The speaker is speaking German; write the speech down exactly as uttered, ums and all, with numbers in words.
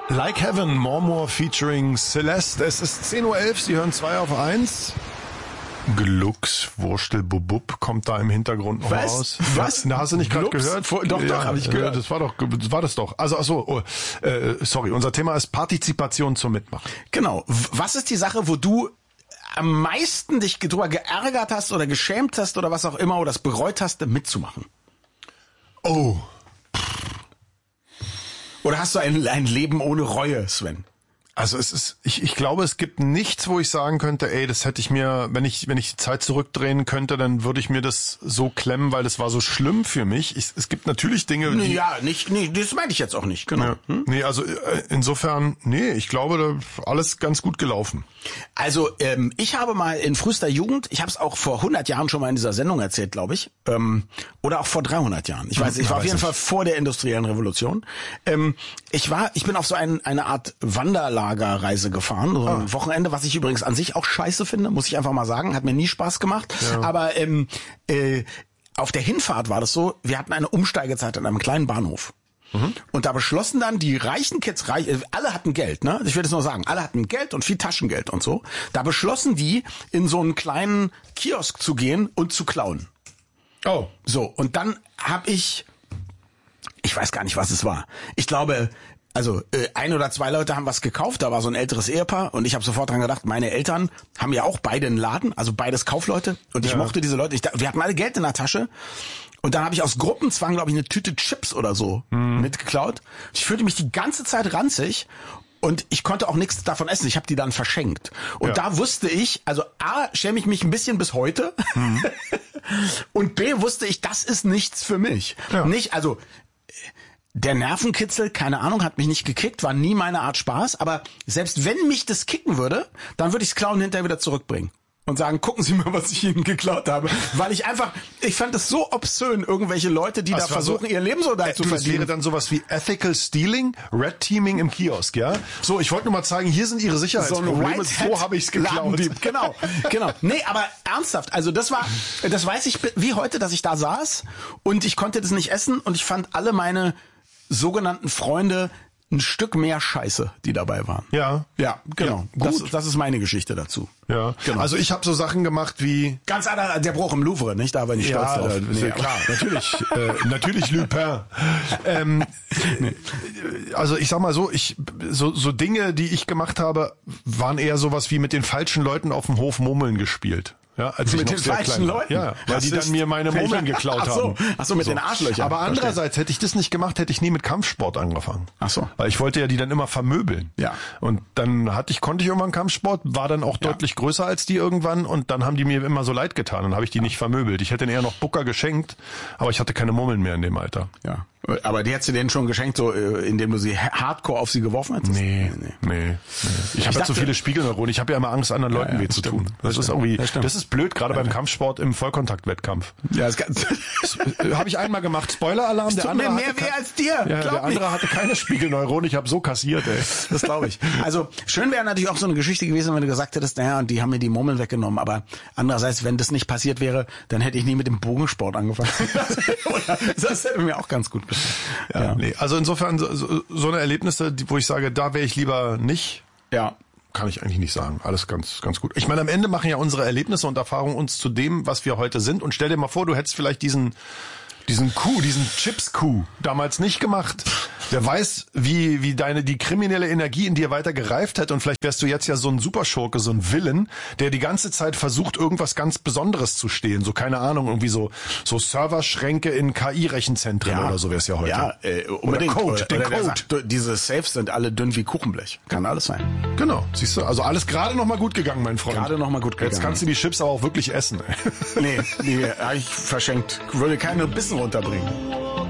Like Heaven, More More featuring Celeste. Es ist zehn Uhr elf, Sie hören zwei auf eins. Glux, Wurstel, Bubub kommt da im Hintergrund noch Was? raus. Was? Na, hast du nicht gerade gehört? Vor, doch, ja, doch, habe ich gehört. Das war doch, das war das doch. Also, ach so, oh, äh, sorry, unser Thema ist Partizipation zum Mitmachen. Genau. Was ist die Sache, wo du am meisten dich drüber geärgert hast oder geschämt hast oder was auch immer oder das bereut hast, mitzumachen? Oh. Oder hast du ein, ein Leben ohne Reue, Sven? Also es ist, ich, ich glaube, es gibt nichts, wo ich sagen könnte, ey, das hätte ich mir, wenn ich, wenn ich die Zeit zurückdrehen könnte, dann würde ich mir das so klemmen, weil das war so schlimm für mich. Ich, es gibt natürlich Dinge, Nee, die, ja, nicht, nee, das meine ich jetzt auch nicht, genau. ja, Hm? nee, also äh, insofern, nee, ich glaube, da alles ganz gut gelaufen. Also ähm, ich habe mal in frühester Jugend, ich habe es auch vor hundert Jahren schon mal in dieser Sendung erzählt, glaube ich, ähm, oder auch vor dreihundert Jahren. Ich weiß, ich Ja, war auf weiß jeden ich. Fall vor der industriellen Revolution. Ähm, ich war, ich bin auf so ein, eine Art Wanderlagerreise gefahren, so ein Ah. Wochenende, was ich übrigens an sich auch scheiße finde, muss ich einfach mal sagen, hat mir nie Spaß gemacht. Ja. Aber ähm, äh, auf der Hinfahrt war das so, wir hatten eine Umsteigezeit an einem kleinen Bahnhof. Und da beschlossen dann die reichen Kids, reich, alle hatten Geld, ne? Ich will das nur sagen, alle hatten Geld und viel Taschengeld und so. Da beschlossen die, in so einen kleinen Kiosk zu gehen und zu klauen. Oh. So, und dann hab ich, ich weiß gar nicht, was es war. Ich glaube, also äh, ein oder zwei Leute haben was gekauft, da war so ein älteres Ehepaar und ich habe sofort dran gedacht, meine Eltern haben ja auch beide einen Laden, also beides Kaufleute und ich Ja. mochte diese Leute, ich, wir hatten alle Geld in der Tasche und dann habe ich aus Gruppenzwang, glaube ich, eine Tüte Chips oder so Mhm. mitgeklaut. Ich fühlte mich die ganze Zeit ranzig und ich konnte auch nichts davon essen, ich habe die dann verschenkt. Und Ja. da wusste ich, also A, schäme ich mich ein bisschen bis heute Mhm. und B, wusste ich, das ist nichts für mich. Ja. Nicht, also der Nervenkitzel, keine Ahnung, hat mich nicht gekickt, war nie meine Art Spaß, aber selbst wenn mich das kicken würde, dann würde ich das Klauen hinterher wieder zurückbringen und sagen, gucken Sie mal, was ich Ihnen geklaut habe, weil ich einfach, ich fand es so obszön, irgendwelche Leute, die Das da war versuchen, so- ihr Lebensunterhalt zu Du, das wäre verdienen. dann sowas wie Ethical Stealing, Red Teaming im Kiosk, ja? So, ich wollte nur mal zeigen, hier sind Ihre Sicherheitsprobleme, so habe ich's geklaut. Ladendieb, genau, genau. Nee, aber ernsthaft, also das war, das weiß ich wie heute, dass ich da saß und ich konnte das nicht essen und ich fand alle meine sogenannten Freunde ein Stück mehr Scheiße, die dabei waren. Ja. Ja, genau. Ja, das, gut. das ist meine Geschichte dazu. Ja, Genau. also ich habe so Sachen gemacht wie... Ganz anderer, der Bruch im Louvre, nicht? Da war ich stolz Ja, drauf. äh, Nee, klar, natürlich, äh, natürlich Lupin. Ähm, äh, also ich sag mal so, ich so, so Dinge, die ich gemacht habe, waren eher sowas wie mit den falschen Leuten auf dem Hof Murmeln gespielt. Ja, als ich Mit noch den sehr falschen klein war. Leuten? Ja, weil Das die ist- dann mir meine Murmeln geklaut Ach so. haben. Ach so, mit den Arschlöchern. Aber Verstehe. andererseits hätte ich das nicht gemacht, hätte ich nie mit Kampfsport angefangen. Ach so. Weil ich wollte ja die dann immer vermöbeln. Ja. Und dann hatte ich, konnte ich irgendwann Kampfsport, war dann auch Ja. deutlich größer als die irgendwann und dann haben die mir immer so leid getan und habe ich die nicht vermöbelt. Ich hätte ihnen eher noch Bucker geschenkt, aber ich hatte keine Murmeln mehr in dem Alter. Ja. Aber die hättest du denen schon geschenkt, so äh, indem du sie hardcore auf sie geworfen hättest? Nee, nee, nee. Ich habe ja zu dachte- viele Spiegelneuronen. Ich habe ja immer Angst, anderen Leuten ja, weh zu stimmt. tun. Das, Das ist stimmt. irgendwie, Das stimmt. das ist blöd, gerade beim Kampfsport im Vollkontaktwettkampf. Ja, das kann, Äh, habe ich einmal gemacht. Spoiler-Alarm. Der tut andere mir mehr hatte weh kein- als dir. Ja, Glaub der andere nicht. hatte keine Spiegelneuronen. Ich habe so kassiert, ey. Das glaube ich. Also schön wäre natürlich auch so eine Geschichte gewesen, wenn du gesagt hättest, naja, und die haben mir die Murmeln weggenommen. Aber andererseits, wenn das nicht passiert wäre, dann hätte ich nie mit dem Bogensport angefangen. Oder, das hätte mir auch ganz gut gefallen. Ja, nee. Also insofern so, so, so eine Erlebnisse, die, wo ich sage, da wäre ich lieber nicht. Ja. Kann ich eigentlich nicht sagen. Alles ganz, ganz gut. Ich meine, am Ende machen ja unsere Erlebnisse und Erfahrungen uns zu dem, was wir heute sind. Und stell dir mal vor, du hättest vielleicht diesen, diesen Coup, diesen Chips-Coup damals nicht gemacht. Wer weiß, wie, wie deine, die kriminelle Energie in dir weiter gereift hätte und vielleicht wärst du jetzt ja so ein Superschurke, so ein Villain, der die ganze Zeit versucht, irgendwas ganz Besonderes zu stehlen. So, keine Ahnung, irgendwie so, so Serverschränke in K I-Rechenzentren oder so wär's ja heute. Ja, äh, unbedingt. Oder Code, oder, den oder der Code. sagt, du, diese Safes sind alle dünn wie Kuchenblech. Kann alles sein. Genau, siehst du, also alles gerade noch mal gut gegangen, mein Freund. Gerade noch mal gut Jetzt gegangen. kannst du die Chips aber auch wirklich essen. Ey. Nee, die habe ich verschenkt. Würde keine Bissen runterbringen.